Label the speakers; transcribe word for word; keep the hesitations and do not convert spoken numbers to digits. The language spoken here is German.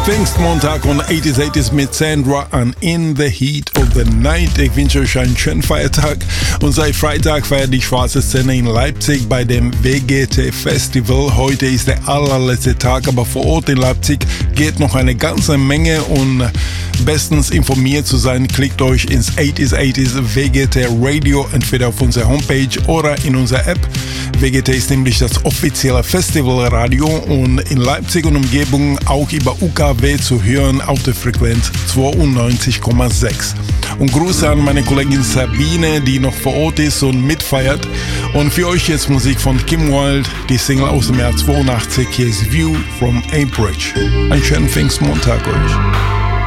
Speaker 1: Pfingstmontag und achtziger achtziger mit Sandra an In the Heat of the Night. Ich wünsche euch einen schönen Feiertag und seit Freitag feiert die schwarze Szene in Leipzig bei dem W G T Festival. Heute ist der allerletzte Tag, aber vor Ort in Leipzig geht noch eine ganze Menge und bestens informiert zu sein, klickt euch ins achtziger achtziger W G T Radio entweder auf unserer Homepage oder in unserer App. W G T ist nämlich das offizielle Festivalradio und in Leipzig und Umgebung auch über U K W zu hören auf der Frequenz zweiundneunzig Komma sechs. Und Grüße an meine Kollegin Sabine, die noch vor Ort ist und mitfeiert. Und für euch jetzt Musik von Kim Wilde, die Single aus dem Jahr zweiundachtzig. Hier ist View from Ambridge. Einen schönen Pfingstmontag euch.